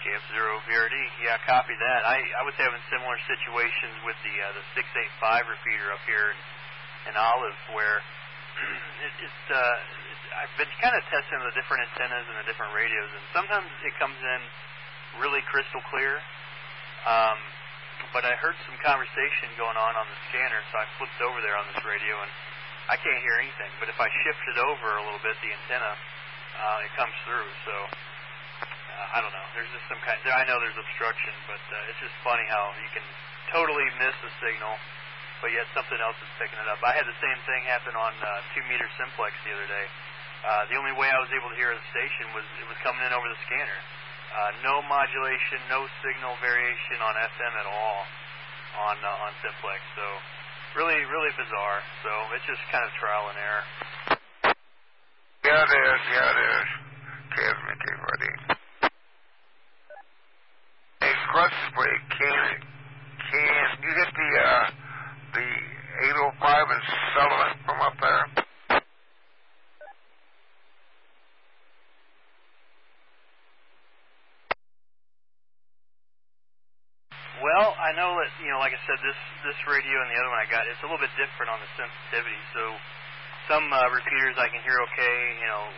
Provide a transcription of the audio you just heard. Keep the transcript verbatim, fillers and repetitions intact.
K F zero V R D. Yeah, copy that. I, I was having similar situations with the uh, the six eighty-five repeater up here in, in Olive, where it, it's, uh, it's I've been kind of testing the different antennas and the different radios, and sometimes it comes in really crystal clear. Um, but I heard some conversation going on on the scanner, so I flipped over there on this radio, and I can't hear anything. But if I shift it over a little bit, the antenna, uh, it comes through. So uh, I don't know. There's just some kind. I know there's obstruction, but uh, it's just funny how you can totally miss a signal, but yet something else is picking it up. I had the same thing happen on uh, two meter simplex the other day. Uh, the only way I was able to hear the station was it was coming in over the scanner. Uh, no modulation, no signal variation on F M at all on uh, on simplex. So really, really bizarre. So it's just kind of trial and error. Yeah, it is. Yeah, it is. Can't make it ready. Hey, clutch spray, can can you get the uh, the eight oh five and Sullivan from up there? Well, I know that, you know, like I said, this this radio and the other one I got, it's a little bit different on the sensitivity. So some uh, repeaters I can hear okay, you know,